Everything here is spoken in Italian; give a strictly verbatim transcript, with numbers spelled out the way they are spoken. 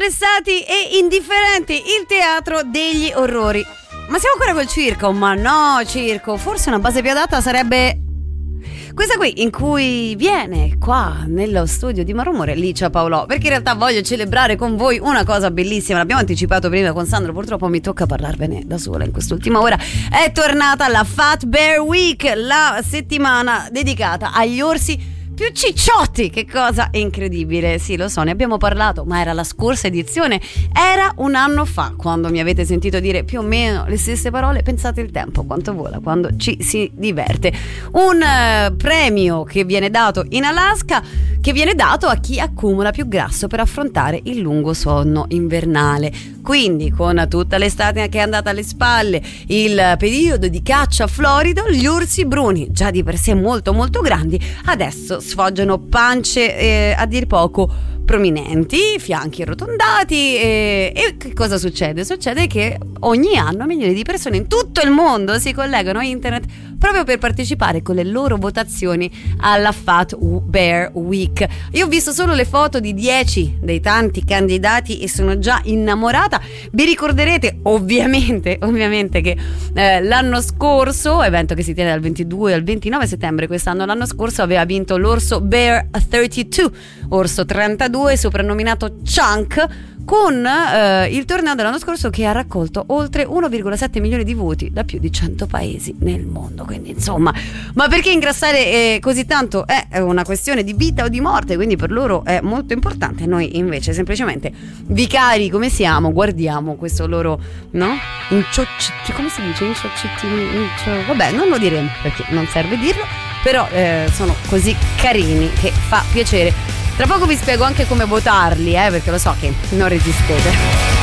interessati e indifferenti, il teatro degli orrori. Ma siamo ancora col circo? Ma no, circo, forse una base più adatta sarebbe questa qui, in cui viene qua nello studio di Marumore Licia Paolò, perché in realtà voglio celebrare con voi una cosa bellissima. L'abbiamo anticipato prima con Sandro, purtroppo mi tocca parlarvene da sola in quest'ultima ora. È tornata la Fat Bear Week, la settimana dedicata agli orsi più cicciotti. Che cosa incredibile. Sì, lo so, ne abbiamo parlato, ma era la scorsa edizione, era un anno fa quando mi avete sentito dire più o meno le stesse parole. Pensate il tempo quanto vola quando ci si diverte. Un uh, premio che viene dato in Alaska, che viene dato a chi accumula più grasso per affrontare il lungo sonno invernale. Quindi, con tutta l'estate che è andata alle spalle, il periodo di caccia florido, gli orsi bruni, già di per sé molto molto grandi, adesso sfoggiano pance eh, a dir poco prominenti, fianchi arrotondati e, e che cosa succede? Succede che ogni anno milioni di persone in tutto il mondo si collegano a internet proprio per partecipare con le loro votazioni alla Fat Bear Week. Io ho visto solo le foto di dieci dei tanti candidati e sono già innamorata. Vi ricorderete ovviamente, ovviamente che eh, l'anno scorso, evento che si tiene dal ventidue al ventinove settembre quest'anno, l'anno scorso aveva vinto l'orso Bear trentadue, orso trentadue, soprannominato Chunk, con eh, il torneo dell'anno scorso che ha raccolto oltre uno virgola sette milioni di voti da più di cento paesi nel mondo. Quindi insomma, ma perché ingrassare eh, così tanto è una questione di vita o di morte, quindi per loro è molto importante. Noi invece semplicemente vicari come siamo guardiamo questo loro, no? Inciocciti, come si dice? Inciocciti, incio... vabbè, non lo diremo perché non serve dirlo, però eh, sono così carini che fa piacere. Tra poco vi spiego anche come votarli, eh, perché lo so che non resistete.